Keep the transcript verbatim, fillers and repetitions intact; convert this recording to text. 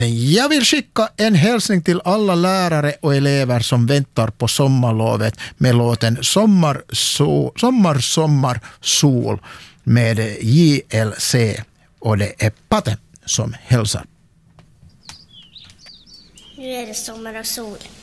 Jag vill skicka en hälsning till alla lärare och elever som väntar på sommarlovet med låten Sommar, so, sommar, sommar, sol med J L C. Och det är Pate som hälsar. Nu är det sommar och sol.